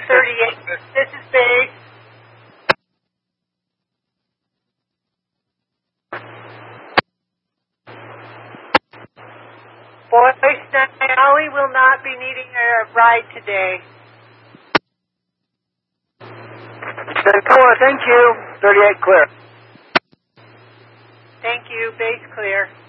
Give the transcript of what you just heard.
38. This is base. Voice Denali will not be needing a ride today. Thank you. 38 clear. Thank you. Base clear.